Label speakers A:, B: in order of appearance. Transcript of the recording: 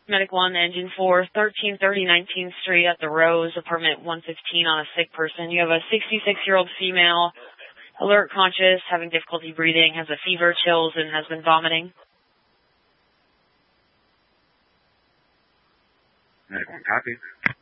A: Medic 1, Engine 4, 1330 19th Street at the Rose, apartment 115 on a sick person. You have a 66-year-old female, alert, conscious, having difficulty breathing, has a fever, chills, and has been vomiting.
B: Medic 1, copy.